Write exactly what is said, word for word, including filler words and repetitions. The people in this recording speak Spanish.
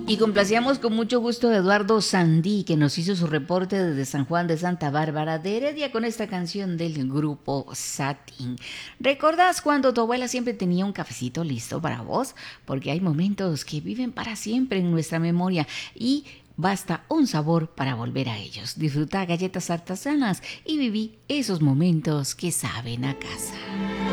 Y complacíamos con mucho gusto a Eduardo Sandí, que nos hizo su reporte desde San Juan de Santa Bárbara de Heredia con esta canción del grupo Satín. ¿Recordás cuando tu abuela siempre tenía un cafecito listo para vos? Porque hay momentos que viven para siempre en nuestra memoria y basta un sabor para volver a ellos. Disfruta galletas artesanas y viví esos momentos que saben a casa.